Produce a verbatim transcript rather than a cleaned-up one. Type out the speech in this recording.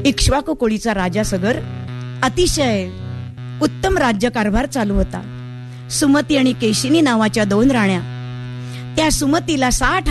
इक्ष्वाकू कोळीचा राजा सगर अतिशय उत्तम राज्यकारभार चालू होता. सुमती आणि केशिनी नावाच्या दोन राण्या. त्या सुमतीला साठ